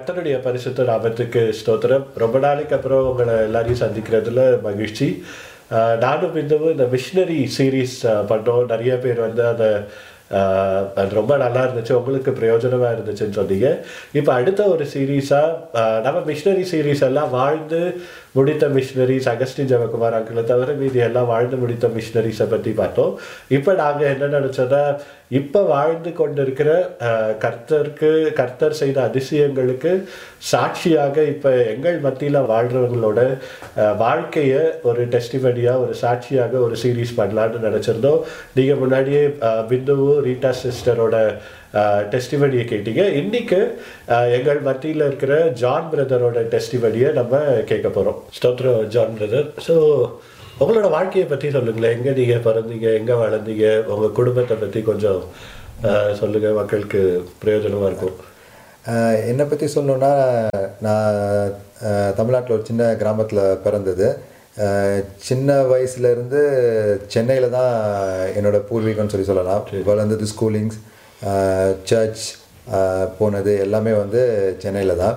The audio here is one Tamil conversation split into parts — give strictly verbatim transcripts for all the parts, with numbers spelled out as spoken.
கர்த்தருடைய பரிசுத்த நாமத்துக்கு ஸ்தோத்திரம். ரொம்ப நாளைக்கு அப்புறம் உங்களை எல்லாரையும் சந்திக்கிறதுல மகிழ்ச்சி. ஆஹ் நானும் இன்னமும் இந்த மிஷினரி சீரீஸ் பண்ணோம். நிறைய பேர் வந்து அதை ஆஹ் அது ரொம்ப நல்லா இருந்துச்சு, உங்களுக்கு பிரயோஜனமாக இருந்துச்சுன்னு சொன்னீங்க. இப்போ அடுத்த ஒரு சீரீஸாக நம்ம மிஷினரி சீரீஸ் எல்லாம் வாழ்ந்து முடித்த மிஷினரிஸ், அகஸ்டின் ஜெயக்குமார் அங்கிளை தவிர மீதி எல்லாம் வாழ்ந்து முடித்த மிஷினரிஸை பற்றி பார்த்தோம். இப்போ நாங்கள் என்ன நினச்சோன்னா, இப்போ வாழ்ந்து கொண்டிருக்கிற கர்த்தருக்கு கர்த்தர் செய்த அதிசயங்களுக்கு சாட்சியாக இப்போ எங்கள் மத்தியில் வாழ்கிறவங்களோட வாழ்க்கையை ஒரு டெஸ்டிமனியாக, ஒரு சாட்சியாக ஒரு சீரீஸ் பண்ணலான்னு நினச்சிருந்தோம். நீங்கள் முன்னாடியே பிந்துவும் ரீட்டா சிஸ்டரோட டெஸ்டிமனியை கேட்டீங்க. இன்னைக்கு எங்கள் மத்தியில் இருக்கிற ஜான் பிரதரோட டெஸ்டிமனியை நம்ம கேட்க போகிறோம். ஸ்தோத்திரம் ஜான் பிரதர். ஸோ உங்களோட வாழ்க்கையை பற்றி சொல்லுங்களேன். எங்கே நீங்கள் பிறந்தீங்க, எங்கே வளர்ந்தீங்க, உங்கள் குடும்பத்தை பற்றி கொஞ்சம் சொல்லுங்கள், மக்களுக்கு பிரயோஜனமாக இருக்கும். என்னை பற்றி சொல்லணுன்னா, நான் தமிழ்நாட்டில் ஒரு சின்ன கிராமத்தில் பிறந்தது. சின்ன வயசுலேருந்து சென்னையில் தான் என்னோடய பூர்வீகம்னு சொல்லி சொல்லலாம். வளர்ந்தது, ஸ்கூலிங்ஸ், சர்ச் போனது எல்லாமே வந்து சென்னையில் தான்.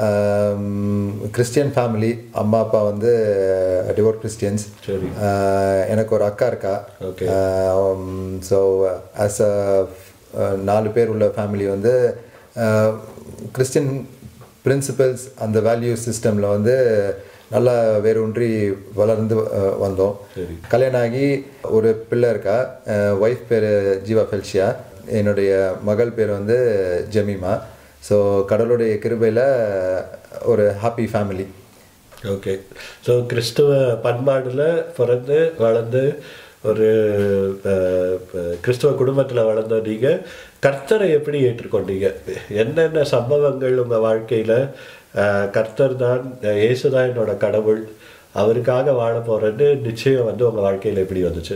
கிறிஸ்டியன் ஃபேமிலி, அம்மா அப்பா வந்து டிவோட் கிறிஸ்டியன்ஸ். எனக்கு ஒரு அக்கா இருக்கா. ஸோ ஆஸ் அ நாலு பேர் உள்ள ஃபேமிலி வந்து கிறிஸ்டியன் பிரின்சிபல்ஸ், அந்த வேல்யூ சிஸ்டமில் வந்து நல்லா வேரூன்றி வளர்ந்து வந்தோம். கல்யாணம் ஆகி ஒரு பிள்ளை இருக்கா. ஒய்ஃப் பேர் ஜீவா ஃபெல்ஷியா, என்னுடைய மகள் பேர் வந்து ஜெமிமா. ஸோ கடவுளுடைய கிருபையில் ஒரு ஹாப்பி ஃபேமிலி. ஓகே. ஸோ கிறிஸ்துவ பண்பாடில் பிறந்து வளர்ந்து ஒரு கிறிஸ்துவ குடும்பத்தில் வளர்ந்த நீங்கள் கர்த்தரை எப்படி ஏற்றுக்கொண்டீங்க? என்னென்ன சம்பவங்கள் உங்கள் வாழ்க்கையில் கர்த்தர் தான், இயேசு தான் என்னோட கடவுள், அவருக்காக வாழ போகிறேன்னு நிச்சயம் வந்து உங்கள் வாழ்க்கையில் எப்படி வந்துச்சு?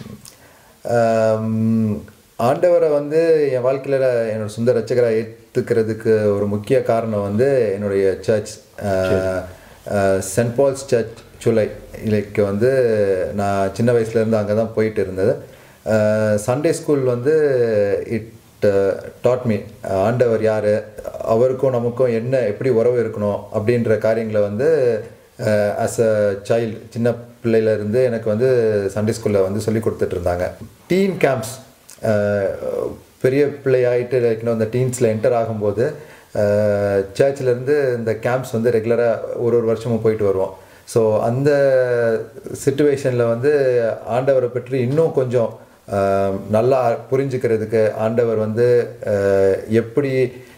ஆண்டவரை வந்து என் வாழ்க்கையில் என்னோட சொந்த ரட்சகரை ஏற்றுக்கிறதுக்கு ஒரு முக்கிய காரணம் வந்து என்னுடைய சர்ச், சென்ட் பால்ஸ் சர்ச் சூலை இலைக்கு வந்து நான் சின்ன வயசுலேருந்து அங்கே தான் போயிட்டு இருந்தது. சண்டே ஸ்கூல் வந்து இட் டாட் மீ ஆண்டவர் யார், அவருக்கும் நமக்கும் என்ன எப்படி உறவு இருக்கணும் அப்படின்ற காரியங்களை வந்து ஆஸ் அ சைல்டு, சின்ன பிள்ளையிலேருந்து எனக்கு வந்து சண்டே ஸ்கூலில் வந்து சொல்லி கொடுத்துட்டு இருந்தாங்க. டீன் கேம்ப்ஸ், பெரிய பிள்ளையாயிட்டு இன்னும் அந்த டீன்ஸில் என்டர் ஆகும்போது சர்ச்சிலேருந்து இந்த கேம்ப்ஸ் வந்து ரெகுலராக ஒரு ஒரு வருஷமும் போயிட்டு வருவோம். ஸோ அந்த சிச்சுவேஷனில் வந்து ஆண்டவரை பற்றி இன்னும் கொஞ்சம் நல்லா புரிஞ்சுக்கிறதுக்கு, ஆண்டவர் வந்து எப்படி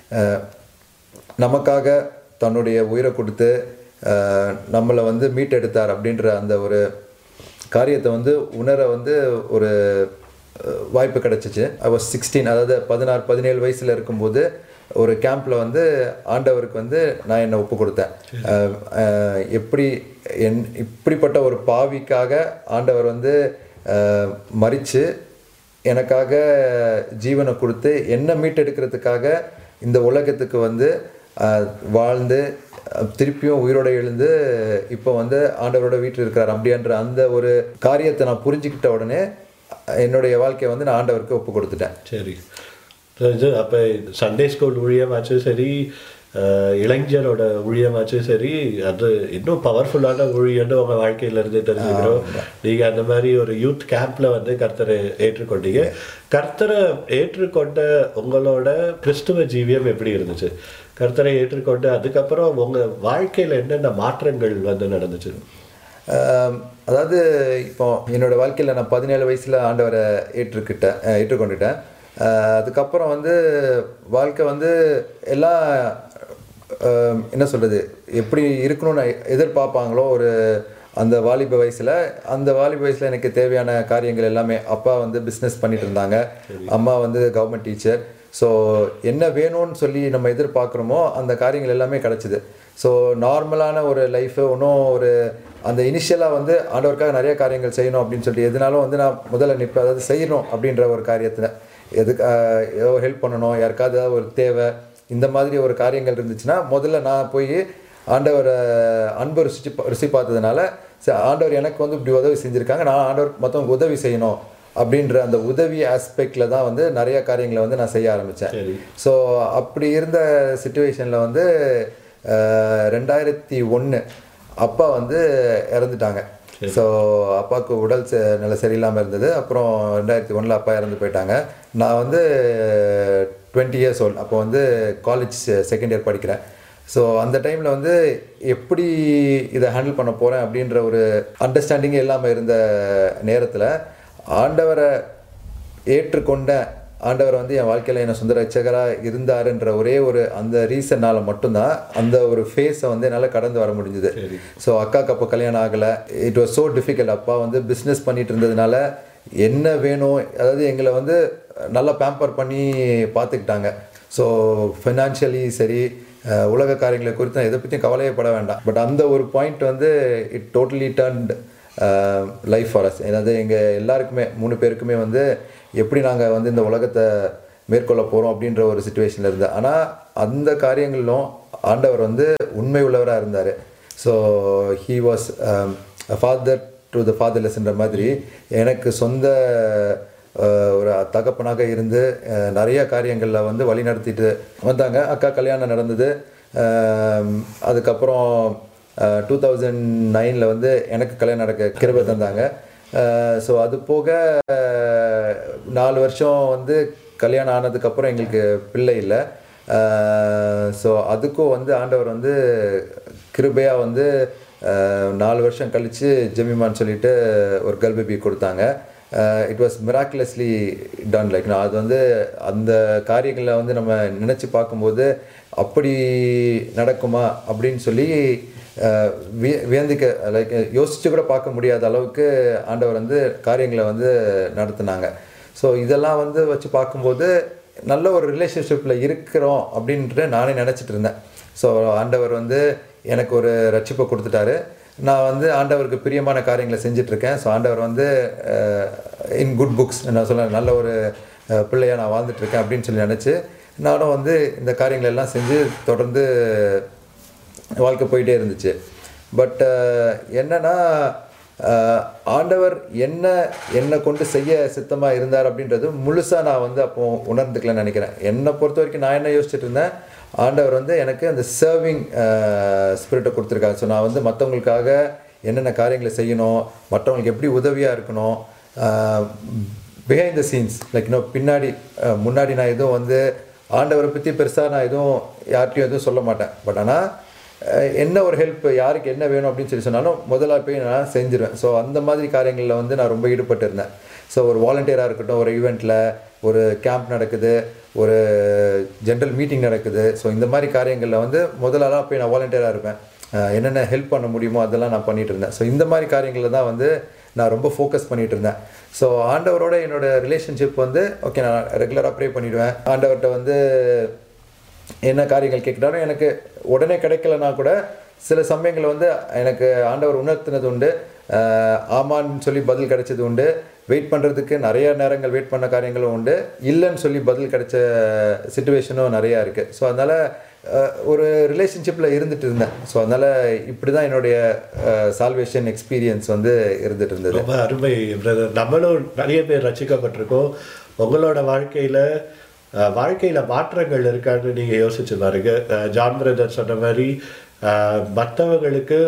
நமக்காக தன்னுடைய உயிரை கொடுத்து நம்மளை வந்து மீட்டெடுத்தார் அப்படின்ற அந்த ஒரு காரியத்தை வந்து உணர வந்து ஒரு வாய்ப்பு கிடச்சிச்சு. ஐ வாஸ் சிக்ஸ்டீன், அதாவது பதினாறு பதினேழு வயசில் இருக்கும்போது ஒரு கேம்பில் வந்து ஆண்டவருக்கு வந்து நான் என்னை ஒப்பு கொடுத்தேன். எப்படி என் இப்படிப்பட்ட ஒரு பாவிக்காக ஆண்டவர் வந்து மரித்து எனக்காக ஜீவனை கொடுத்து என்னை மீட்டெடுக்கிறதுக்காக இந்த உலகத்துக்கு வந்து வாழ்ந்து திருப்பியும் உயிரோட எழுந்து இப்போ வந்து ஆண்டவரோட வீட்டில் இருக்கிறார் அப்படின்ற அந்த ஒரு காரியத்தை நான் புரிஞ்சுக்கிட்ட உடனே என்னுடைய வாழ்க்கையை வந்து நான் ஆண்டவருக்கு ஒப்பு கொடுத்துட்டேன். சரி. இது அப்போ சண்டே ஸ்கூல் ஊழியமாச்சும் சரி, இளைஞரோட ஊழியமாச்சும் சரி, அது இன்னும் பவர்ஃபுல்லான ஊழியன்னு உங்கள் வாழ்க்கையிலேருந்து தெரிஞ்சுக்கிறோம். நீங்கள் அந்த மாதிரி ஒரு யூத் கேம்பில் வந்து கர்த்தரை ஏற்றுக்கொண்டீங்க. கர்த்தரை ஏற்றுக்கொண்ட உங்களோட கிறிஸ்துவ ஜீவியம் எப்படி இருந்துச்சு? கர்த்தரை ஏற்றுக்கொண்டு அதுக்கப்புறம் உங்கள் வாழ்க்கையில் என்னென்ன மாற்றங்கள் வந்து நடந்துச்சு? அதாவது இப்போ என்னோடய வாழ்க்கையில் நான் பதினேழு வயசில் ஆண்டவரை ஏற்றுக்கிட்டேன் ஏற்றுக்கொண்டுட்டேன். அதுக்கப்புறம் வந்து வாழ்க்கை வந்து எல்லாம் என்ன சொல்கிறது, எப்படி இருக்கணும்னு எதிர்பார்ப்பாங்களோ ஒரு அந்த வாலிப வயசில், அந்த வாலிப வயசில் எனக்கு தேவையான காரியங்கள் எல்லாமே, அப்பா வந்து பிஸ்னஸ் பண்ணிட்டு இருந்தாங்க, அம்மா வந்து கவர்மெண்ட் டீச்சர். ஸோ என்ன வேணும்னு சொல்லி நம்ம எதிர்பார்க்குறோமோ அந்த காரியங்கள் எல்லாமே கிடச்சிது. ஸோ நார்மலான ஒரு லைஃபு, ஒன்றும் ஒரு அந்த இனிஷியலாக வந்து ஆண்டவருக்காக நிறைய காரியங்கள் செய்யணும் அப்படின்னு சொல்லிட்டு எதுனாலும் வந்து நான் முதல்ல நிற்பேன். அதாவது செய்யணும் அப்படின்ற ஒரு காரியத்தில் எதுக்கு ஏதோ ஹெல்ப் பண்ணணும், யாருக்காவது ஏதாவது ஒரு தேவை, இந்த மாதிரி ஒரு காரியங்கள் இருந்துச்சுன்னா முதல்ல நான் போய் ஆண்டவரை அன்பு ருசி ருசி பார்த்ததுனால ஆண்டவர் எனக்கு வந்து இப்படி உதவி செஞ்சுருக்காங்க, நான் ஆண்டவருக்கு மற்றவங்க உதவி செய்யணும் அப்படின்ற அந்த உதவி ஆஸ்பெக்டில் தான் வந்து நிறைய காரியங்களை வந்து நான் செய்ய ஆரம்பித்தேன். ஸோ அப்படி இருந்த சுச்சுவேஷனில் வந்து ரெண்டாயிரத்தி ஒன்று அப்பா வந்து இறந்துட்டாங்க. ஸோ அப்பாவுக்கு உடல் நல்ல சரியில்லாமல் இருந்தது. அப்புறம் ரெண்டாயிரத்தி ஒன்றில் அப்பா இறந்து போயிட்டாங்க. நான் வந்து டுவெண்ட்டி இயர்ஸ் ஓல்டு, அப்போ வந்து காலேஜ் செகண்ட் இயர் படிக்கிறேன். ஸோ அந்த டைமில் வந்து எப்படி இதை ஹேண்டில் பண்ண போகிறேன் அப்படின்ற ஒரு அண்டர்ஸ்டாண்டிங்கே இல்லாமல் இருந்த நேரத்தில் ஆண்டவரை ஏற்றுக்கொண்ட ஆண்டவர் வந்து என் வாழ்க்கையில் என்ன சொந்த ரட்சகராக இருந்தாருன்ற ஒரே ஒரு அந்த ரீசன்னால் மட்டும்தான் அந்த ஒரு ஃபேஸை வந்து என்னால் கடந்து வர முடிஞ்சுது. ஸோ அக்காவுக்கு அப்போ கல்யாணம் ஆகலை. It was so difficult. அப்பா வந்து பிஸ்னஸ் பண்ணிகிட்டு இருந்ததுனால என்ன வேணும், அதாவது எங்களை வந்து நல்லா பேம்பர் பண்ணி பார்த்துக்கிட்டாங்க. ஸோ ஃபினான்ஷியலி சரி, உலக காரியங்களை குறித்து நான் எதை பற்றியும் கவலையே பட வேண்டாம். பட் அந்த ஒரு பாயிண்ட் வந்து it totally turned life for us. ஏதாவது எங்கள் எல்லாருக்குமே மூணு பேருக்குமே வந்து எப்படி நாங்கள் வந்து இந்த உலகத்தை மேற்கொள்ள போகிறோம் அப்படின்ற ஒரு சுச்சுவேஷனில் இருந்தேன். ஆனால் அந்த காரியங்களிலும் ஆண்டவர் வந்து உண்மை உள்ளவராக இருந்தார். So he was father to the ஃபாதர்லெஸ்ன்ற மாதிரி எனக்கு சொந்த ஒரு தகப்பனாக இருந்து நிறைய காரியங்களில் வந்து வழி நடத்திட்டு வந்தாங்க. அக்கா கல்யாணம் நடந்தது. அதுக்கப்புறம் டூ தௌசண்ட் நைனில் வந்து எனக்கு கல்யாணம் நடக்க கிருபை தந்தாங்க. ஸோ அது போக நாலு வருஷம் வந்து கல்யாணம் ஆனதுக்கப்புறம் எங்களுக்கு பிள்ளை இல்லை. ஸோ அதுக்கும் வந்து ஆண்டவர் வந்து கிருபையாக வந்து நாலு வருஷம் கழித்து ஜெமிமான்னு சொல்லிட்டு ஒரு கேர்ள் பேபி கொடுத்தாங்க. It was miraculously ton. Like நான் அது வந்து அந்த காரியங்களில் வந்து நம்ம நினச்சி பார்க்கும்போது அப்படி நடக்குமா அப்படின்னு சொல்லி விய வியந்திக்க லைக் யோசித்து கூட பார்க்க முடியாத அளவுக்கு ஆண்டவர் வந்து காரியங்களை வந்து நடத்துனாங்க. ஸோ இதெல்லாம் வந்து வச்சு பார்க்கும்போது நல்ல ஒரு ரிலேஷன்ஷிப்பில் இருக்கிறோம் அப்படின்ட்டு நானே நினச்சிட்டு இருந்தேன். ஸோ ஆண்டவர் வந்து எனக்கு ஒரு ரட்சிப்பை கொடுத்துட்டாரு. நான் வந்து ஆண்டவருக்கு பிரியமான காரியங்களை செஞ்சிட்ருக்கேன். ஸோ ஆண்டவர் வந்து இன் குட் புக்ஸ் நான் சொல்ல நல்ல ஒரு பிள்ளையாக நான் வாழ்ந்துட்டுருக்கேன் அப்படின்னு சொல்லி நினச்சி நானும் வந்து இந்த காரியங்கள் எல்லாம் செஞ்சு தொடர்ந்து வாழ்க்கை போயிட்டே இருந்துச்சு. பட் என்னன்னா ஆண்டவர் என்ன என்னை கொண்டு செய்ய சித்தமாக இருந்தார் அப்படின்றது முழுசாக நான் வந்து அப்போ உணர்ந்துக்கலன்னு நினைக்கிறேன். என்னை பொறுத்த வரைக்கும் நான் என்ன யோசிச்சுட்டு இருந்தேன், ஆண்டவர் வந்து எனக்கு அந்த சர்விங் ஸ்பிரிட்டை கொடுத்துருக்காங்க. ஸோ நான் வந்து மற்றவங்களுக்காக என்னென்ன காரியங்களை செய்யணும், மற்றவங்களுக்கு எப்படி உதவியாக இருக்கணும், பிஹைண்ட் த சீன்ஸ் லைக் இன்னும் பின்னாடி முன்னாடி நான் எதுவும் வந்து ஆண்டவரை பற்றி பெருசாக நான் எதுவும் யார்கிட்டையும் எதுவும் சொல்ல மாட்டேன். பட் ஆனால் என்ன ஒரு ஹெல்ப் யாருக்கு என்ன வேணும் அப்படின்னு சொல்லி சொன்னாலும் முதலாக போய் நான் செஞ்சிருவேன். ஸோ அந்த மாதிரி காரியங்களில் வந்து நான் ரொம்ப ஈடுபட்டு இருந்தேன். ஸோ ஒரு வாலண்டியராக இருக்கட்டும், ஒரு ஈவெண்ட்டில் ஒரு கேம்ப் நடக்குது, ஒரு ஜென்ரல் மீட்டிங் நடக்குது. ஸோ இந்த மாதிரி காரியங்களில் வந்து முதலாக போய் நான் வாலண்டியராக இருப்பேன். என்னென்ன ஹெல்ப் பண்ண முடியுமோ அதெல்லாம் நான் பண்ணிகிட்டு இருந்தேன். ஸோ இந்த மாதிரி காரியங்களில் தான் வந்து நான் ரொம்ப ஃபோக்கஸ் பண்ணிகிட்டு இருந்தேன். ஸோ ஆண்டவரோட என்னோடய ரிலேஷன்ஷிப் வந்து ஓகே, நான் ரெகுலராக ப்ரே பண்ணிவிடுவேன். ஆண்டவர்கிட்ட வந்து என்ன காரியங்கள் கேட்குறாலும் எனக்கு உடனே கிடைக்கலனா கூட சில சமயங்கள் வந்து எனக்கு ஆண்டவர் உணர்த்தினது உண்டு, ஆமான்னு சொல்லி பதில் கிடைச்சது உண்டு, வெயிட் பண்ணுறதுக்கு நிறைய நேரங்கள் வெயிட் பண்ண காரியங்களும் உண்டு, இல்லைன்னு சொல்லி பதில் கிடைச்ச சிச்சுவேஷனும் நிறையா இருக்குது. ஸோ அதனால் ஒரு ரிலேஷன்ஷிப்பில் இருந்துட்டு இருந்தேன். ஸோ அதனால் இப்படி தான் என்னுடைய சால்வேஷன் எக்ஸ்பீரியன்ஸ் வந்து இருந்துட்டு இருந்தது. ரொம்ப அருமை பிரதர். நம்மளும் நிறைய பேர் ரசிக்கப்பட்டிருக்கோம். உங்களோட வாழ்க்கையில் வாழ்க்கையில் மாற்றங்கள் இருக்கான்னு நீங்கள் யோசிச்சு பாருங்க. ஜான் பிரதர் சொன்ன மாதிரி மற்றவங்களுக்கு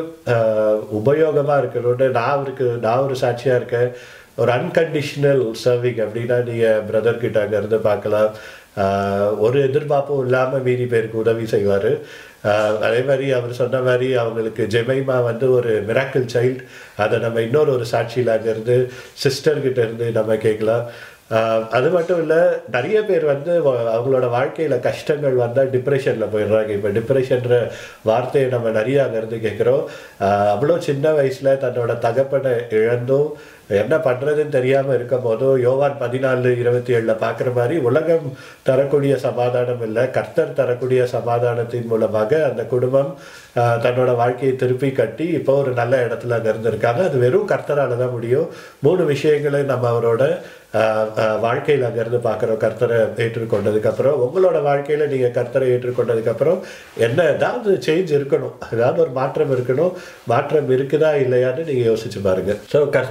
உபயோகமாக இருக்கணும்னு நான் அவருக்கு நான் ஒரு சாட்சியாக இருக்கேன். ஒரு அன்கண்டிஷனல் சர்விங் அப்படின்னா நீங்கள் பிரதர்கிட்ட அங்கேருந்து பார்க்கலாம். ஒரு எதிர்பார்ப்பும் இல்லாமல் மீறி பேருக்கு உதவி செய்வார். அதே மாதிரி அவர் சொன்ன மாதிரி அவங்களுக்கு ஜெமைமா வந்து ஒரு மிராக்கிள் சைல்டு. அதை நம்ம இன்னொரு ஒரு சாட்சியில் அங்கேருந்து சிஸ்டர்கிட்ட இருந்து நம்ம கேட்கலாம். அது மட்டும் இல்லை, நிறைய பேர் வந்து அவங்களோட வாழ்க்கையில் கஷ்டங்கள் வந்தால் டிப்ரெஷனில் போயிடுறாங்க. இப்போ டிப்ரெஷன்ற வார்த்தையை நம்ம நிறைய அங்கேருந்து கேட்குறோம். அவ்வளோ சின்ன வயசில் தன்னோட தகப்பனை இழந்தும் என்ன பண்ணுறதுன்னு தெரியாமல் இருக்கும் போதும் யோவான் பதினாலு இருபத்தி ஏழில் பார்க்குற மாதிரி உலகம் தரக்கூடிய சமாதானம் இல்லை, கர்த்தர் தரக்கூடிய சமாதானத்தின் மூலமாக அந்த குடும்பம் தன்னோட வாழ்க்கையை திருப்பி கட்டி இப்போ ஒரு நல்ல இடத்துல அங்கே இருந்திருக்காங்க. அது வெறும் கர்த்தரால் தான் முடியும். மூணு விஷயங்களை நம்ம அவரோட வாழ்க்கையில் அங்கேருந்து பார்க்குறோம். கர்த்தரை ஏற்றுக்கொண்டதுக்கப்புறம் உங்களோட வாழ்க்கையில் நீங்கள் கர்த்தரை ஏற்றுக்கொண்டதுக்கப்புறம் என்ன ஏதாவது சேஞ்ச் இருக்கணும், ஏதாவது ஒரு மாற்றம் இருக்கணும். மாற்றம் இருக்குதா இல்லையான்னு நீங்கள் யோசிச்சு பாருங்கள். ஸோ கர்த்தரை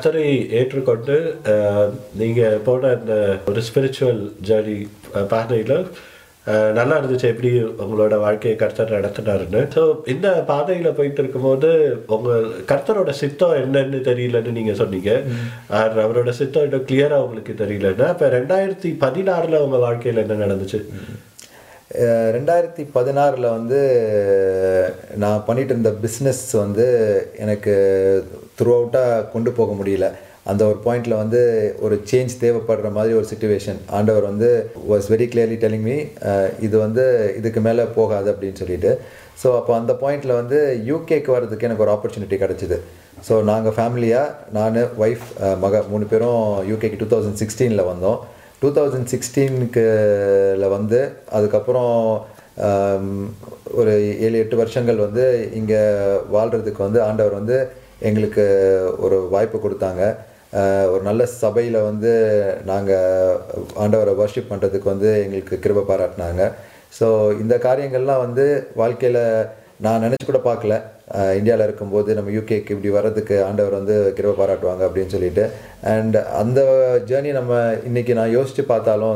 ஏற்றுக்கொண்டு நீங்கள் போன அந்த ஒரு ஸ்பிரிச்சுவல் ஜேர்னி பாதையில் நல்லா இருந்துச்சு எப்படி உங்களோட வாழ்க்கையை கர்த்தர் நடத்தினாருன்னு. ஸோ இந்த பாதையில் போயிட்டு இருக்கும்போது உங்கள் கர்த்தரோட சித்தம் என்னன்னு தெரியலன்னு நீங்கள் சொன்னீங்க. அவரோட சித்தம் இன்னும் கிளியராக உங்களுக்கு தெரியலன்னா இப்போ ரெண்டாயிரத்தி பதினாறில் உங்கள் வாழ்க்கையில் என்ன நடந்துச்சு? ரெண்டாயிரத்தி பதினாறில் வந்து நான் பண்ணிட்டு இருந்த பிஸ்னஸ் வந்து எனக்கு த்ரூ அவுட்டாக கொண்டு போக முடியல. அந்த ஒரு பாயிண்டில் வந்து ஒரு சேஞ்ச் தேவைப்படுற மாதிரி ஒரு சுச்சுவேஷன். ஆண்டவர் வந்து was very clearly telling me இது வந்து இதுக்கு மேலே போகாது அப்படின்னு சொல்லிட்டு. ஸோ அப்போ அந்த பாயிண்டில் வந்து யூகேக்கு வர்றதுக்கு எனக்கு ஒரு ஆப்பர்ச்சுனிட்டி கிடச்சிது. ஸோ நாங்கள் ஃபேமிலியாக நான் ஒய்ஃப் மக மூணு பேரும் யூகேக்கு டூ தௌசண்ட் சிக்ஸ்டீனில் வந்தோம். டூ தௌசண்ட் சிக்ஸ்டீனுக்குல வந்து அதுக்கப்புறம் ஒரு ஏழு எட்டு வருஷங்கள் வந்து இங்கே வாழ்கிறதுக்கு வந்து ஆண்டவர் வந்து எங்களுக்கு ஒரு வாய்ப்பு கொடுத்தாங்க. ஒரு நல்ல சபையில் வந்து நாங்கள் ஆண்டவரை வர்ஷிப் பண்ணுறதுக்கு வந்து எங்களுக்கு கிருபை பாராட்டினாங்க. ஸோ இந்த காரியங்கள்லாம் வந்து வாழ்க்கையில் நான் நினச்சி கூட பார்க்கல. இந்தியாவில் இருக்கும்போது நம்ம யூகேக்கு இப்படி வர்றதுக்கு ஆண்டவர் வந்து கிருபை பாராட்டுவாங்க அப்படின்னு சொல்லிட்டு. அண்ட் அந்த ஜேர்னி நம்ம இன்றைக்கி நான் யோசித்து பார்த்தாலும்